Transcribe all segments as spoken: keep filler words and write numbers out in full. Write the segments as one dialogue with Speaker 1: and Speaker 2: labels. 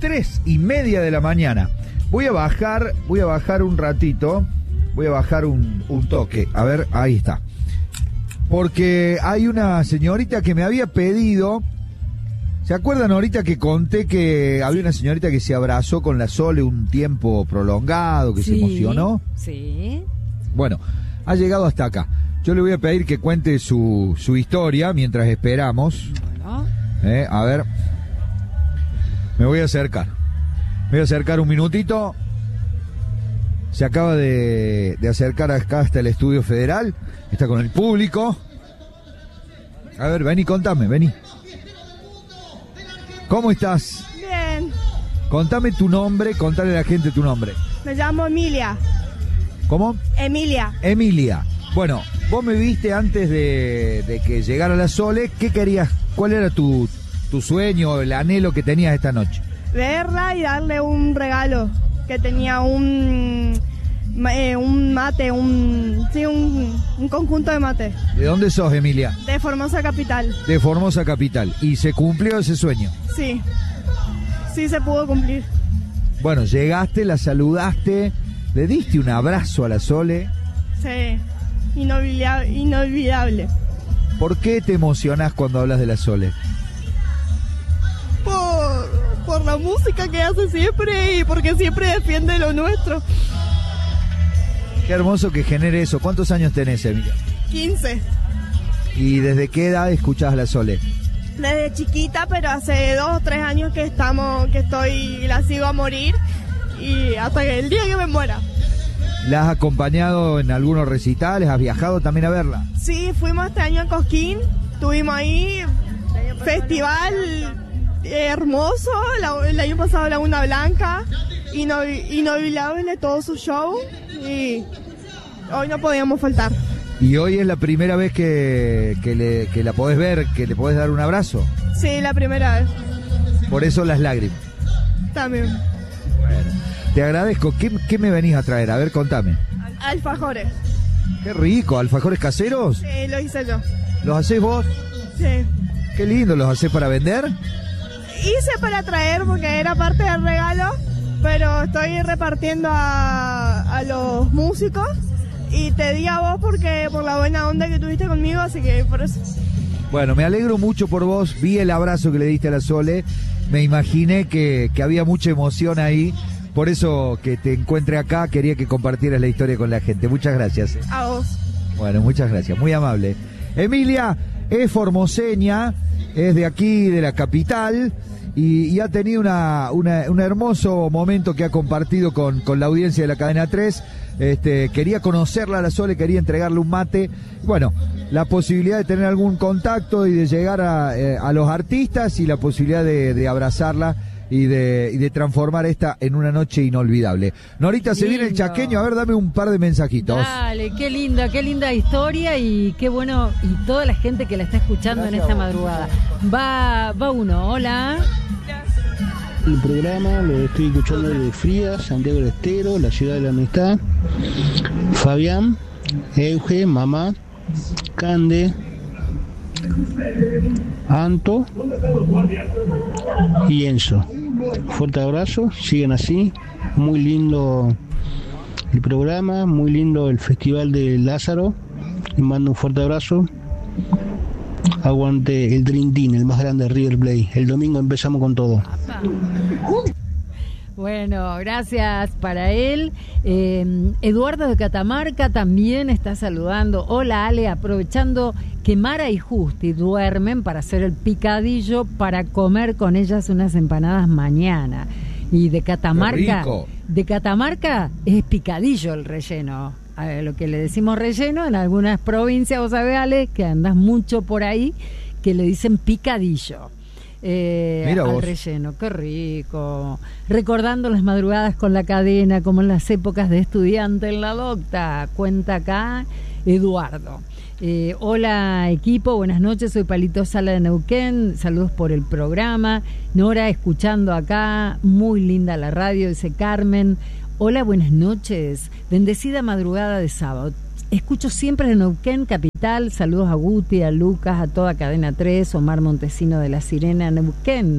Speaker 1: tres y media de la mañana. Voy a bajar, voy a bajar un ratito, voy a bajar un, un toque. A ver, ahí está. Porque hay una señorita que me había pedido. ¿Se acuerdan ahorita que conté que había una señorita que se abrazó con la Sole un tiempo prolongado, que
Speaker 2: sí,
Speaker 1: se emocionó?
Speaker 2: Sí.
Speaker 1: Bueno, ha llegado hasta acá. Yo le voy a pedir que cuente su, su historia mientras esperamos.
Speaker 2: Bueno.
Speaker 1: Eh, a ver. Me voy a acercar. Me voy a acercar un minutito. Se acaba de, de acercar acá hasta el Estudio Federal. Está con el público. A ver, vení, contame, vení. ¿Cómo estás?
Speaker 3: Bien.
Speaker 1: Contame tu nombre, contale a la gente tu nombre.
Speaker 3: Me llamo Emilia.
Speaker 1: ¿Cómo?
Speaker 3: Emilia.
Speaker 1: Emilia. Bueno, vos me viste antes de, de que llegara la Sole. ¿Qué querías? ¿Cuál era tu, tu sueño, el anhelo que tenías esta noche?
Speaker 3: Verla y darle un regalo. Que tenía un, eh, un mate, un, sí, un, un conjunto de mate.
Speaker 1: ¿De dónde sos, Emilia?
Speaker 3: De Formosa Capital.
Speaker 1: De Formosa Capital. ¿Y se cumplió ese sueño?
Speaker 3: Sí. Sí se pudo cumplir.
Speaker 1: Bueno, llegaste, la saludaste, le diste un abrazo a la Sole.
Speaker 3: Sí. Inolvidable. Inolvidable.
Speaker 1: ¿Por qué te emocionás cuando hablas de la Sole?
Speaker 3: Por, por la música que hace siempre y porque siempre defiende lo nuestro.
Speaker 1: Qué hermoso que genere eso. ¿Cuántos años tenés, Emilia?
Speaker 3: quince.
Speaker 1: ¿Y desde qué edad escuchás a la Sole?
Speaker 3: Desde chiquita, pero hace dos o tres años que estamos, que estoy, la sigo a morir y hasta que el día que me muera.
Speaker 1: ¿La has acompañado en algunos recitales? ¿Has viajado también a verla?
Speaker 3: Sí, fuimos este año a Cosquín, estuvimos ahí, festival hermoso, la, el año pasado Laguna Blanca, inolvidable todo su show y hoy no podíamos faltar.
Speaker 1: ¿Y hoy es la primera vez que, que, le, que la podés ver, que le podés dar un abrazo?
Speaker 3: Sí, la primera vez.
Speaker 1: Por eso las lágrimas.
Speaker 3: También.
Speaker 1: Bueno, te agradezco. ¿Qué, qué me venís a traer? A ver, contame.
Speaker 3: Alfajores.
Speaker 1: Qué rico. ¿Alfajores caseros?
Speaker 3: Sí, lo hice yo.
Speaker 1: ¿Los hacés vos?
Speaker 3: Sí.
Speaker 1: Qué lindo. ¿Los hacés para vender?
Speaker 3: Hice para traer porque era parte del regalo, pero estoy repartiendo a, a los músicos. Y te di a vos porque por la buena onda que tuviste conmigo, así que por eso.
Speaker 1: Bueno, me alegro mucho por vos. Vi el abrazo que le diste a la Sole. Me imaginé que, que había mucha emoción ahí. Por eso que te encuentre acá, quería que compartieras la historia con la gente. Muchas gracias.
Speaker 3: A vos.
Speaker 1: Bueno, muchas gracias. Muy amable. Emilia es formoseña, es de aquí, de la capital. Y, y ha tenido una, una, un hermoso momento que ha compartido con, con la audiencia de la Cadena tres. Este, quería conocerla a la Sole, quería entregarle un mate. Bueno, la posibilidad de tener algún contacto y de llegar a, eh, a los artistas y la posibilidad de, de abrazarla y de, y de transformar esta en una noche inolvidable. Norita, se viene el chaqueño. A ver, dame un par de mensajitos.
Speaker 2: Dale, qué linda, qué linda historia y qué bueno, y toda la gente que la está escuchando Gracias en esta madrugada. Va, va uno, hola.
Speaker 4: El programa lo estoy escuchando desde Frías, Santiago del Estero, la ciudad de la amistad. Fabián, Euge, mamá, Cande, Anto y Enzo. Fuerte abrazo, sigan así. Muy lindo el programa, muy lindo el festival de Lázaro. Les mando un fuerte abrazo. Aguante el Dream Team, el más grande de River Plate. El domingo empezamos con todo.
Speaker 2: Bueno, gracias para él. Eh, Eduardo de Catamarca también está saludando. Hola Ale, aprovechando que Mara y Justi duermen para hacer el picadillo para comer con ellas unas empanadas mañana. Y de Catamarca, de Catamarca es picadillo el relleno. A lo que le decimos relleno en algunas provincias, vos sabés Ale, que andás mucho por ahí, que le dicen picadillo. Eh,
Speaker 1: Mira
Speaker 2: al
Speaker 1: vos.
Speaker 2: relleno, qué rico. Recordando las madrugadas con la cadena, como en las épocas de estudiante en la docta. Cuenta acá Eduardo. Eh, hola equipo, buenas noches, soy Palito Sala de Neuquén, saludos por el programa. Nora, escuchando acá, muy linda la radio, dice Carmen. Hola, buenas noches, bendecida madrugada de sábado. Escucho siempre de Neuquén Capital, saludos a Guti, a Lucas, a toda Cadena tres, Omar Montesino de La Sirena, Neuquén.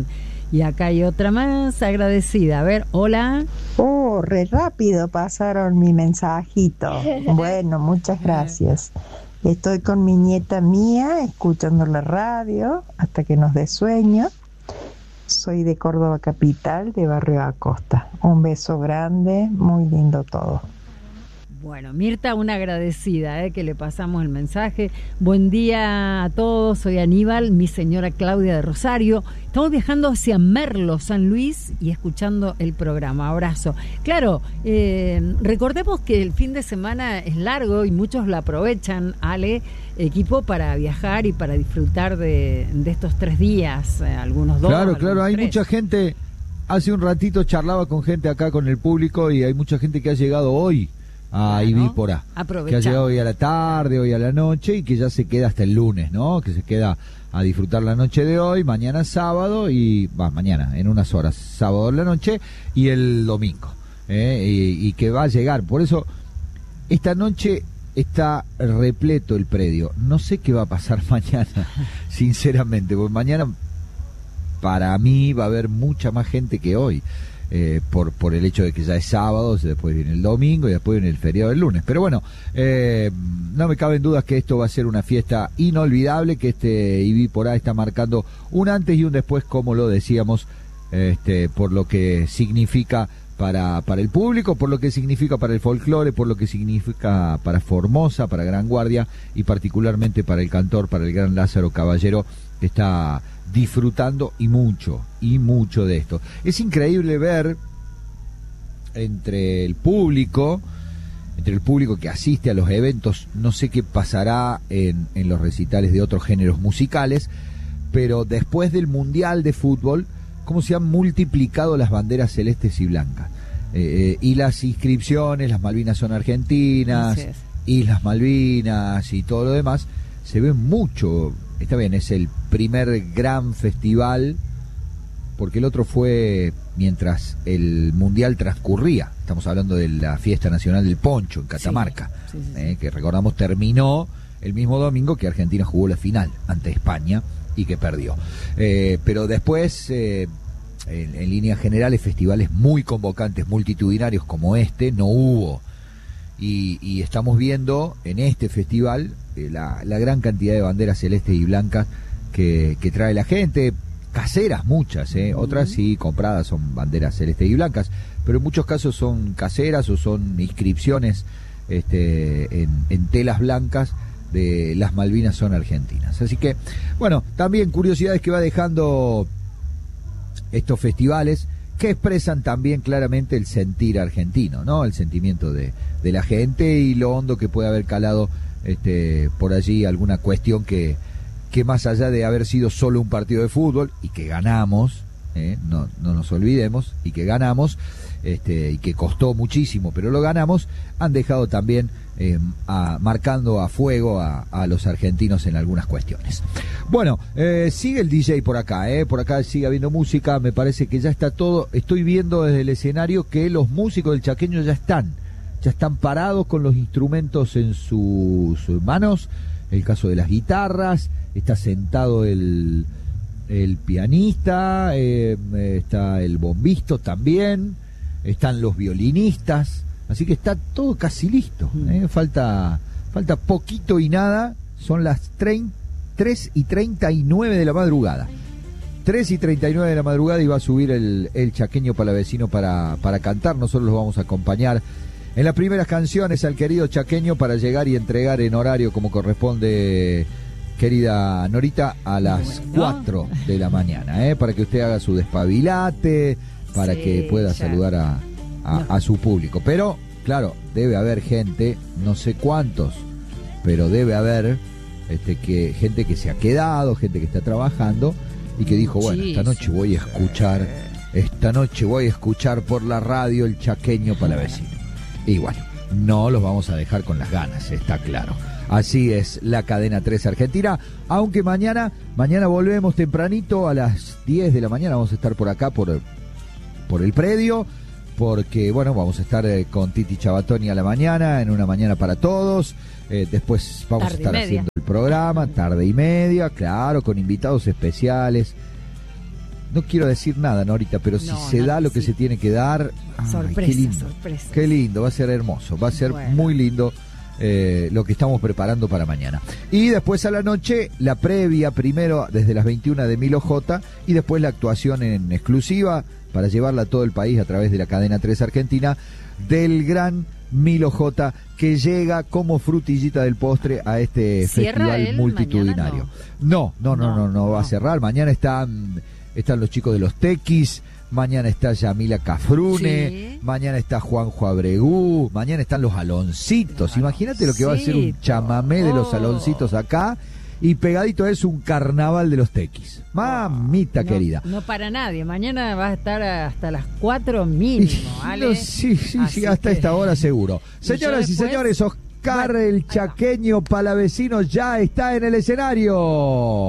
Speaker 2: Y acá hay otra más agradecida. A ver, hola.
Speaker 5: Oh, re rápido pasaron mi mensajito. Bueno, muchas gracias. Estoy con mi nieta Mía, escuchando la radio hasta que nos dé sueño. Soy de Córdoba Capital, de Barrio Acosta. Un beso grande, muy lindo todo.
Speaker 2: Bueno, Mirta, una agradecida, eh, que le pasamos el mensaje. Buen día a todos, soy Aníbal, mi señora Claudia de Rosario. Estamos viajando hacia Merlo, San Luis, y escuchando el programa. Abrazo. Claro, eh, recordemos que el fin de semana es largo y muchos lo aprovechan, Ale, equipo, para viajar y para disfrutar de, de estos tres días, eh, algunos dos.
Speaker 1: Claro, claro, hay
Speaker 2: tres.
Speaker 1: mucha gente. Hace un ratito charlaba con gente acá, con el público, y hay mucha gente que ha llegado hoy a Ibípora, que ha llegado hoy a la tarde, hoy a la noche, y que ya se queda hasta el lunes, ¿no? Que se queda a disfrutar la noche de hoy, mañana sábado, y va, mañana, en unas horas, sábado en la noche, y el domingo, ¿eh? y, y que va a llegar. Por eso, esta noche está repleto el predio. No sé qué va a pasar mañana, sinceramente, porque mañana, para mí, va a haber mucha más gente que hoy. Eh, por por el hecho de que ya es sábado, después viene el domingo y después viene el feriado del lunes. Pero bueno, eh, no me caben dudas que esto va a ser una fiesta inolvidable, que este Ibípora está marcando un antes y un después, como lo decíamos, este, por lo que significa para, para el público, por lo que significa para el folclore, por lo que significa para Formosa, para Gran Guardia y particularmente para el cantor, para el gran Lázaro Caballero, que está disfrutando y mucho, y mucho de esto. Es increíble ver entre el público, entre el público que asiste a los eventos, no sé qué pasará en, en los recitales de otros géneros musicales, pero después del Mundial de Fútbol, cómo se han multiplicado las banderas celestes y blancas. Eh, eh, y las inscripciones, las Malvinas son argentinas, Islas Malvinas y todo lo demás, se ve mucho. Está bien, es el primer gran festival, porque el otro fue mientras el Mundial transcurría. Estamos hablando de la Fiesta Nacional del Poncho en Catamarca, sí, sí, sí, sí. Eh, que recordamos terminó el mismo domingo que Argentina jugó la final ante España y que perdió. Eh, pero después, eh, en, en líneas generales, festivales muy convocantes, multitudinarios como este, no hubo. Y, y estamos viendo en este festival eh, la, la gran cantidad de banderas celestes y blancas que, que trae la gente, caseras muchas, eh, otras sí compradas son banderas celestes y blancas, pero en muchos casos son caseras o son inscripciones este, en, en telas blancas de las Malvinas son argentinas. Así que, bueno, también curiosidades que va dejando estos festivales, que expresan también claramente el sentir argentino, ¿no? El sentimiento de, de la gente y lo hondo que puede haber calado este, por allí alguna cuestión que, que más allá de haber sido solo un partido de fútbol y que ganamos, ¿eh? no, no nos olvidemos, y que ganamos, este, y que costó muchísimo, pero lo ganamos, han dejado también eh, a, marcando a fuego a, a los argentinos en algunas cuestiones. Bueno, eh, sigue el D J por acá, eh, por acá sigue habiendo música, me parece que ya está todo. Estoy viendo desde el escenario que los músicos del Chaqueño ya están, ya están parados con los instrumentos en sus manos, el caso de las guitarras, está sentado el, el pianista, eh, está el bombisto también, están los violinistas, así que está todo casi listo, ¿eh? falta falta poquito y nada, son las tres y treinta y nueve de la madrugada, tres y treinta y nueve de la madrugada, y va a subir el, el Chaqueño Palavecino para, para cantar. Nosotros los vamos a acompañar en las primeras canciones al querido Chaqueño para llegar y entregar en horario como corresponde, querida Norita, a las cuatro de la mañana, ¿eh? para que usted haga su despabilate, para sí, que pueda ya. saludar a, a, no. a su público. Pero, claro, debe haber gente, no sé cuántos, pero debe haber este, que gente que se ha quedado, gente que está trabajando y que dijo, bueno, esta noche voy a escuchar, esta noche voy a escuchar por la radio el Chaqueño Palavecino. Y bueno, no los vamos a dejar con las ganas, está claro. Así es la cadena tres Argentina, aunque mañana, mañana volvemos tempranito a las diez de la mañana, vamos a estar por acá, por... por el predio, porque bueno, vamos a estar eh, con Titi Chabatoni a la mañana, en una mañana para todos, eh, después vamos tarde a estar haciendo el programa, tarde y media, claro, con invitados especiales, no quiero decir nada, Norita, pero si
Speaker 2: No,
Speaker 1: se
Speaker 2: no,
Speaker 1: da lo que
Speaker 2: sí.
Speaker 1: se tiene que dar, ay,
Speaker 2: Sorpresa,
Speaker 1: qué lindo,
Speaker 2: sorpresa.
Speaker 1: qué lindo, va a ser hermoso, va a ser
Speaker 2: Bueno.
Speaker 1: muy lindo eh, lo que estamos preparando para mañana. Y después a la noche, la previa, primero desde las veintiuna de Milo J, y después la actuación en exclusiva, para llevarla a todo el país a través de la cadena tres Argentina, del gran Milo J, que llega como frutillita del postre a este
Speaker 2: ¿Cierra
Speaker 1: festival
Speaker 2: él
Speaker 1: multitudinario.
Speaker 2: mañana?
Speaker 1: No, no, no, no, no, no va a
Speaker 2: no.
Speaker 1: cerrar. Mañana están, están los chicos de los Tequis, mañana está Yamila Cafrune,
Speaker 2: Sí.
Speaker 1: mañana está Juanjo Abregú, mañana están los Aloncitos. Imagínate lo que va a ser un
Speaker 2: Aloncito.
Speaker 1: chamamé de los
Speaker 2: Oh.
Speaker 1: Aloncitos acá, y pegadito es un carnaval de los Tequis. Mamita
Speaker 2: No,
Speaker 1: querida.
Speaker 2: No para nadie. Mañana va a estar hasta las cuatro mínimo,
Speaker 1: Y-
Speaker 2: ¿vale?
Speaker 1: no, sí, sí,
Speaker 2: Así
Speaker 1: sí, hasta
Speaker 2: que-
Speaker 1: esta hora seguro.
Speaker 2: Y yo
Speaker 1: Señoras y
Speaker 2: después-
Speaker 1: señores, Oscar
Speaker 2: Bueno,
Speaker 1: el
Speaker 2: ahí va.
Speaker 1: chaqueño palavecino ya está en el escenario.